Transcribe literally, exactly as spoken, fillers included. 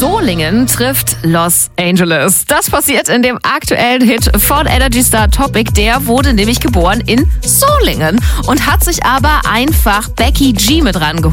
Solingen trifft Los Angeles. Das passiert in dem aktuellen Hit von Energy Star Topic. Der wurde nämlich geboren in Solingen und hat sich aber einfach Becky G mit rangeholt.